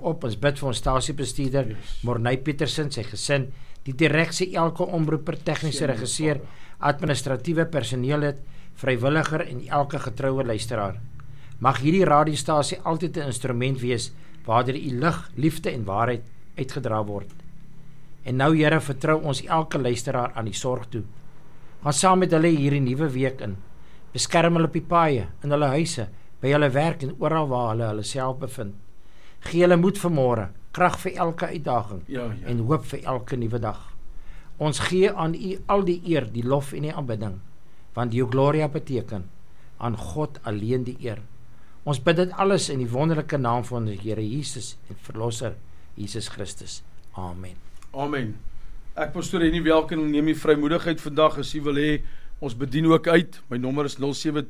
op, ons bid vir ons stasiebestuurder, Morney Petersen, sy gesin, die direksie, elke omroeper, tegniese regisseur, administratiewe personeel, vrywilliger en elke getroue luisteraar. Mag hierdie radiostasie altyd 'n instrument wees waardeur u lig, liefde en waarheid uitgedra word. En nou Here, vertrou ons elke luisteraar aan die sorg toe. Gaan saam met hulle hierdie nuwe week in. Beskerm hulle op die paaie, in hulle huise, by hulle werk en oral waar hulle self bevind. Gee hulle moed vir môre, krag vir elke uitdaging en hoop vir elke nuwe dag. Ons gee aan u al die eer, die lof en die aanbidding, want jou gloria beteken aan God alleen die eer. Ons bid dit alles in die wonderlike naam van die Here Jesus en Verlosser Jesus Christus. Amen. Amen. Ek pastoor Henny Welken, neem die vrymoedigheid vandag as u wil hê, ons bedien ook uit. My nommer is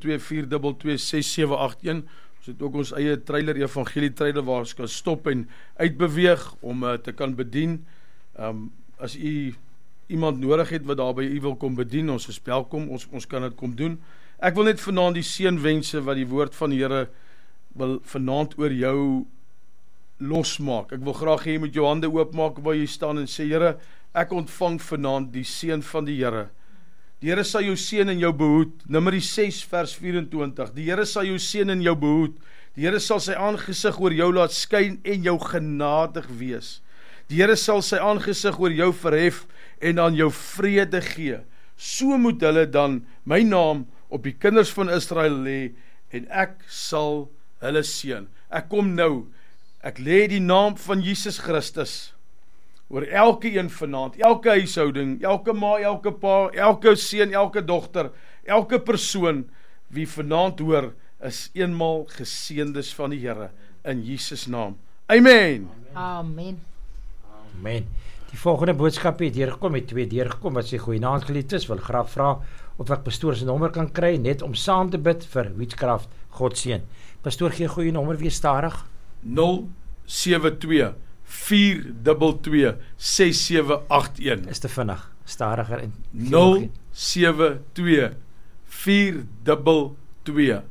0724226781. Ons het ook ons eie trailer, evangelie trailer, waar ons kan stop en uitbeweeg om te kan bedien. As u iemand nodig het wat daar by u wil kom bedien, ons is welkom, ons kan dit kom doen. Ek wil net vanaand die seënwense wat die woord van die Here wil vanaand oor jou losmaak. Ek wil graag hê jy moet jou hande oopmaak waar jy staan en sê, Here, ek ontvang vanaand die seën van die Here. Die Here sal jou seën en jou behoed. Numeri 6 vers 24. Die Here sal jou seën en jou behoed. Die Here sal sy aangesig oor jou laat skyn en jou genadig wees. Die Here sal sy aangesig oor jou verhef en aan jou vrede gee. So moet hulle dan my naam op die kinders van Israel lê en ek sal hulle seën. Ek kom nou. Ek lê die naam van Jesus Christus oor elke een vanaand, elke huishouding, elke ma, elke pa, elke seun, elke dogter, elke persoon wie vanaand hoor, is eenmaal geseëndes van die Here in Jesus naam. Amen. Amen. Amen. Die volgende boodskap het deurgekom, het 2 deurgekom wat sê goeienaand geliefdes, wil graag vra of ek pastoor se nommer kan kry net om saam te bid vir Witchcraft. God seën. Pastoor gee goeie nommer weer stadig. 072 422 6781. Is te vinnig, stadiger en 072 422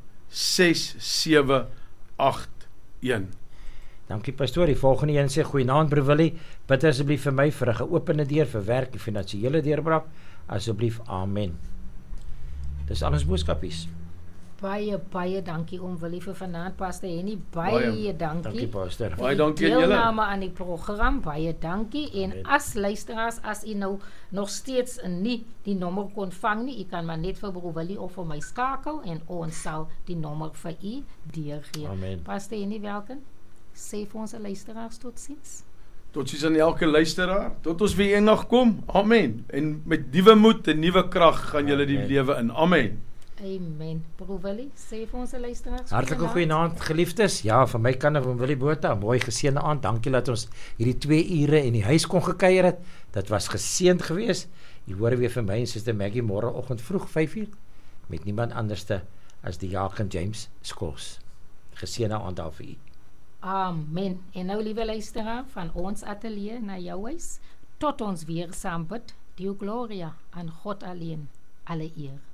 6781. Dankie pastoor. Die volgende een sê goeienaand broer Willie, bid asseblief vir my vir 'n geopende deur vir werk en finansiële deurbraak. Asseblief. Amen. Dis al ons boodskapies. Baie dankie oom Willie vir vanaand, Pastor Henny. Baie dankie. Dankie pastor. Baie dankie aan julle. julle. Deelname aan die program, baie dankie. En as luisteraars, as u nou nog steeds nie die nommer kon vang nie, u kan maar net vir broer Willie of vir my skakel en ons sal die nommer vir u deurgee. Amen. Pastor Henny Welken, sê vir ons luisteraars totsiens. Totsiens aan elke luisteraar, tot ons weer eendag kom. Amen. En met nuwe moed en nuwe krag gaan julle die lewe in. Amen. Amen. Broer Willie, sê vir ons luisteraars. Hartlike goeienaand geliefdes. Ja, van my kant af van Willie Botha, mooi geseënde aand. Dankie dat ons hierdie 2 ure in die huis kon gekuier het. Dit was geseënd geweest. Jy hoor weer van my en Suster Maggie môreoggend vroeg 5:00 met niemand anderste as die Jaken James Skols. Geseënde aand daar vir u. Amen. En nou liewe luisteraar, van ons ateljee na jou huis, tot ons weer saam bid, die gloria aan God alleen, alle eer.